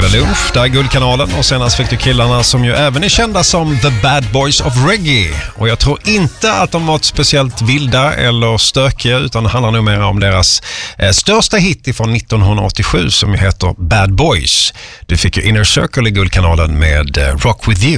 Lunch, där är Guldkanalen. Och senast fick du killarna som ju även är kända som The Bad Boys of Reggae. Och jag tror inte att de varit speciellt vilda eller stökiga, utan det handlar nog mer om deras största hit från 1987 som ju heter Bad Boys. Du fick ju Inner Circle i Guldkanalen med Rock With You.